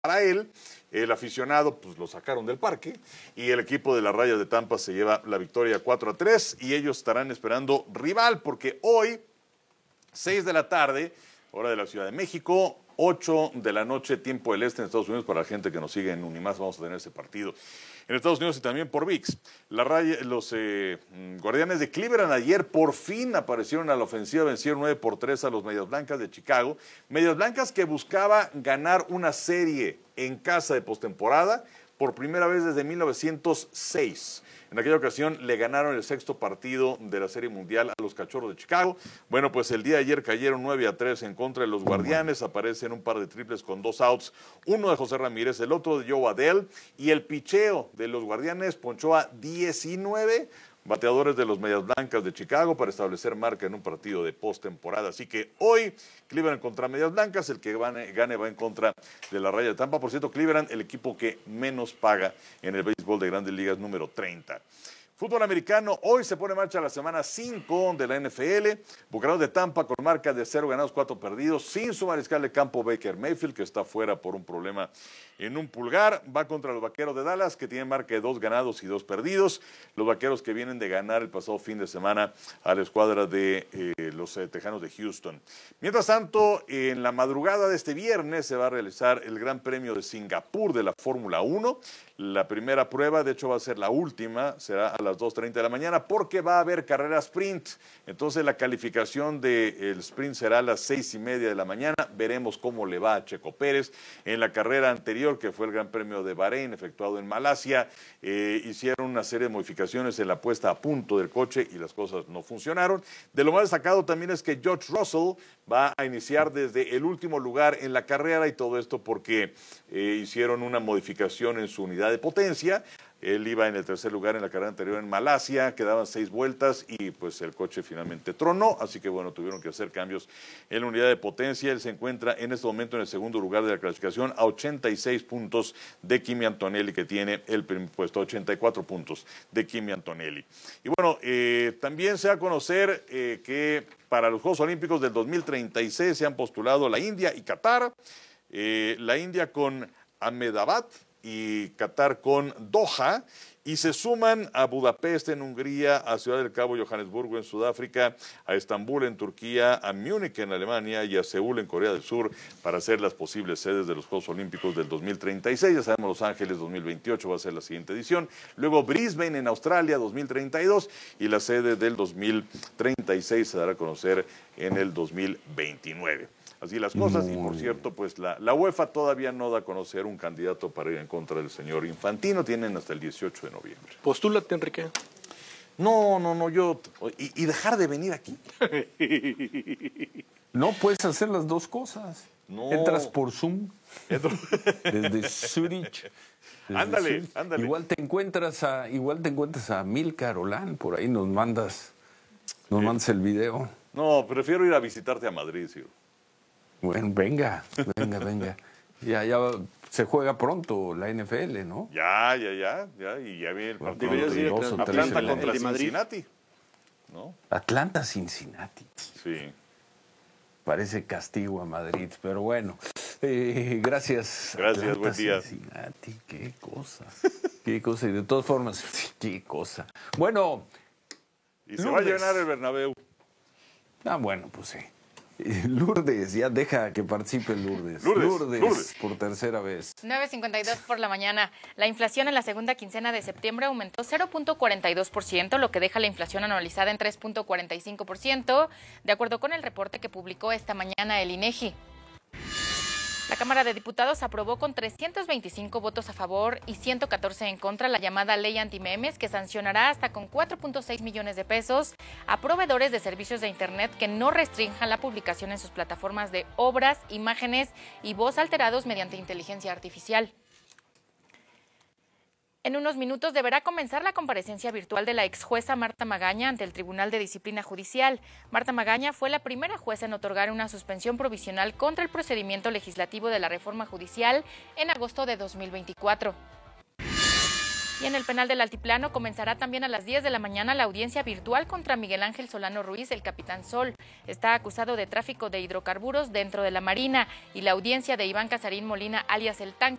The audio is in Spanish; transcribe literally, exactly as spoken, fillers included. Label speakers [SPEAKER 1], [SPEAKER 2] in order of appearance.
[SPEAKER 1] para él. El aficionado, pues lo sacaron del parque y el equipo de las Rayas de Tampa se lleva la victoria cuatro a tres y ellos estarán esperando rival porque hoy, seis de la tarde, hora de la Ciudad de México, ocho de la noche, tiempo del este en Estados Unidos, para la gente que nos sigue en Unimás, vamos a tener ese partido. En Estados Unidos y también por V I X. La raya, los eh, Guardianes de Cleveland ayer por fin aparecieron a la ofensiva, vencieron nueve por tres a los Medias Blancas de Chicago. Medias Blancas que buscaba ganar una serie en casa de postemporada por primera vez desde mil novecientos seis. En aquella ocasión le ganaron el sexto partido de la Serie Mundial a los Cachorros de Chicago. Bueno, pues el día de ayer cayeron nueve a tres en contra de los Guardianes. Aparecen un par de triples con dos outs. Uno de José Ramírez, el otro de Joe Adell. Y el picheo de los Guardianes ponchó a diecinueve bateadores de los Medias Blancas de Chicago para establecer marca en un partido de postemporada. Así que hoy Cleveland contra Medias Blancas, el que gane, gane va en contra de la Raya de Tampa. Por cierto, Cleveland, el equipo que menos paga en el béisbol de Grandes Ligas, número treinta. Fútbol americano, hoy se pone en marcha la semana cinco de la N F L. Bucaneros de Tampa con marca de cero ganados, cuatro perdidos, sin su mariscal de campo Baker Mayfield, que está fuera por un problema en un pulgar. Va contra los Vaqueros de Dallas, que tienen marca de dos ganados y dos perdidos. Los Vaqueros que vienen de ganar el pasado fin de semana a la escuadra de eh, los eh, Tejanos de Houston. Mientras tanto, en la madrugada de este viernes se va a realizar el Gran Premio de Singapur de la Fórmula uno. La primera prueba, de hecho va a ser la última, será a las dos treinta de la mañana porque va a haber carrera sprint. Entonces la calificación del sprint será a las seis y media de la mañana. Veremos cómo le va a Checo Pérez. En la carrera anterior, que fue el Gran Premio de Bahrein, efectuado en Malasia, eh, hicieron una serie de modificaciones en la puesta a punto del coche y las cosas no funcionaron. De lo más destacado también es que George Russell va a iniciar desde el último lugar en la carrera y todo esto porque eh, hicieron una modificación en su unidad de potencia. Él iba en el tercer lugar en la carrera anterior en Malasia, quedaban seis vueltas y pues el coche finalmente tronó, así que bueno, tuvieron que hacer cambios en la unidad de potencia. Él se encuentra en este momento en el segundo lugar de la clasificación a ochenta y seis puntos de Kimi Antonelli, que tiene el primer puesto, ochenta y cuatro puntos de Kimi Antonelli. Y bueno, eh, también se va a conocer eh, que para los Juegos Olímpicos del dos mil treinta y seis se han postulado la India y Qatar, eh, la India con Ahmedabad y Qatar con Doha, y se suman a Budapest en Hungría, a Ciudad del Cabo, Johannesburgo en Sudáfrica, a Estambul en Turquía, a Múnich en Alemania y a Seúl en Corea del Sur para ser las posibles sedes de los Juegos Olímpicos del dos mil treinta y seis. Ya sabemos, Los Ángeles dos mil veintiocho va a ser la siguiente edición, luego Brisbane en Australia dos mil treinta y dos y la sede del dos mil treinta y seis se dará a conocer en el dos mil veintinueve. Así las cosas, y por cierto, pues la, la UEFA todavía no da a conocer un candidato para ir en contra del señor Infantino, tienen hasta el dieciocho de noviembre.
[SPEAKER 2] Postúlate, Enrique.
[SPEAKER 1] No, no, no, yo... Y, y dejar de venir aquí.
[SPEAKER 3] No puedes hacer las dos cosas.
[SPEAKER 1] No.
[SPEAKER 3] Entras por Zoom, desde Zurich. Desde
[SPEAKER 1] ándale,
[SPEAKER 3] Zurich.
[SPEAKER 1] ándale.
[SPEAKER 3] Igual te encuentras a, igual te encuentras a Milka Rolán, por ahí nos mandas, nos
[SPEAKER 1] Sí.
[SPEAKER 3] mandas el video.
[SPEAKER 1] No, prefiero ir a visitarte a Madrid, Ciro.
[SPEAKER 3] Bueno, venga, venga, venga. Ya, ya se juega pronto la N F L, ¿no?
[SPEAKER 1] Ya, ya, ya, ya, y ya viene el
[SPEAKER 3] Bueno,
[SPEAKER 1] partido
[SPEAKER 2] deberías
[SPEAKER 1] de
[SPEAKER 2] ir a
[SPEAKER 3] dos o tres
[SPEAKER 1] Atlanta
[SPEAKER 3] en la-
[SPEAKER 1] contra
[SPEAKER 2] el de Madrid.
[SPEAKER 1] Cincinnati, ¿no?
[SPEAKER 3] Atlanta, Cincinnati.
[SPEAKER 1] Sí.
[SPEAKER 3] Parece castigo a Madrid, pero bueno. Eh, gracias.
[SPEAKER 1] Gracias,
[SPEAKER 3] Atlanta,
[SPEAKER 1] buen día.
[SPEAKER 3] Cincinnati, qué cosa. Qué cosa. Y de todas formas, qué cosa. Bueno.
[SPEAKER 1] Y se va a
[SPEAKER 3] Lourdes.
[SPEAKER 1] llenar el Bernabéu.
[SPEAKER 3] Ah, bueno, pues sí. Eh, Lourdes, ya deja que participe Lourdes.
[SPEAKER 1] Lourdes, Lourdes.
[SPEAKER 3] por tercera vez.
[SPEAKER 4] nueve cincuenta y dos por la mañana. La inflación en la segunda quincena de septiembre aumentó cero punto cuarenta y dos por ciento, lo que deja la inflación anualizada en tres punto cuarenta y cinco por ciento, de acuerdo con el reporte que publicó esta mañana el INEGI. La Cámara de Diputados aprobó con trescientos veinticinco votos a favor y ciento catorce en contra la llamada Ley Antimemes, que sancionará hasta con cuatro punto seis millones de pesos a proveedores de servicios de Internet que no restrinjan la publicación en sus plataformas de obras, imágenes y voz alterados mediante inteligencia artificial. En unos minutos deberá comenzar la comparecencia virtual de la ex jueza Marta Magaña ante el Tribunal de Disciplina Judicial. Marta Magaña fue la primera jueza en otorgar una suspensión provisional contra el procedimiento legislativo de la reforma judicial en agosto de dos mil veinticuatro. Y en el penal del Altiplano comenzará también a las diez de la mañana la audiencia virtual contra Miguel Ángel Solano Ruiz, el Capitán Sol. Está acusado de tráfico de hidrocarburos dentro de la Marina, y la audiencia de Iván Casarín Molina, alias El Tanque,